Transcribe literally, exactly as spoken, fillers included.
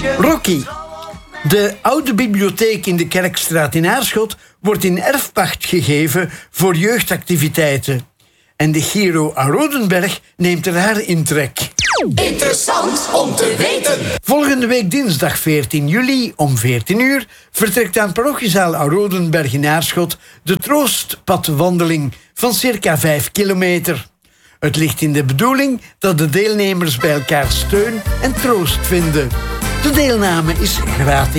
Rocky. De oude bibliotheek in de Kerkstraat in Aarschot wordt in erfpacht gegeven voor jeugdactiviteiten. En de Giro à Rodenberg neemt er haar intrek. Interessant om te weten. Volgende week dinsdag veertien juli om veertien uur vertrekt aan parochiezaal à Rodenberg in Aarschot de troostpadwandeling van circa vijf kilometer. Het ligt in de bedoeling dat de deelnemers bij elkaar steun en troost vinden. De deelname is gratis.